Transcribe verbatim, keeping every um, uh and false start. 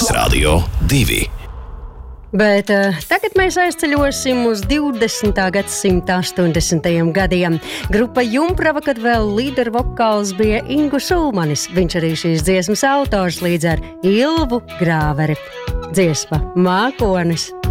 Latvijas Radio divi. Bet uh, tagad mēs aizceļosim uz divdesmitā gadsimta astoņdesmitajiem gadiem. Grupa Jumprava, kad vēl līderu vokāls bija Ingus Ulmanis. Viņš arī šīs dziesmas autors līdz ar Ilvu Grāveri. Dziesma Mākonis.